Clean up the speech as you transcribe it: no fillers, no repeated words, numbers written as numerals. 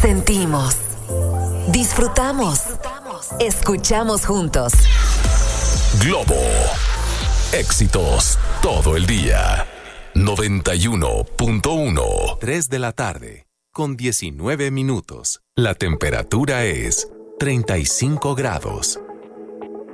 Sentimos, disfrutamos, escuchamos juntos. Globo. Éxitos todo el día. 91.1. 3 de la tarde, con 19 minutos. La temperatura es 35 grados.